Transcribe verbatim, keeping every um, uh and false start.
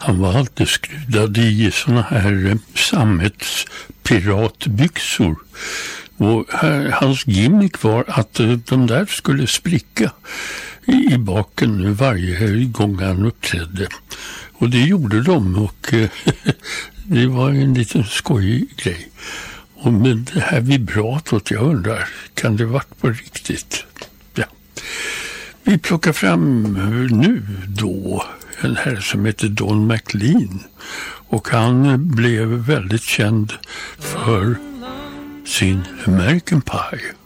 Han var alltid skrudad i såna här sammetspiratbyxor. Och här, hans gimmick var att de där skulle spricka i, i baken varje gång han uppträdde. Och det gjorde de, och det var en liten skojig grej. Och med det här vibratot, jag undrar, kan det varit på riktigt? Ja. Vi plockar fram nu då en herre som heter Don McLean. Och han blev väldigt känd för sin American Pie.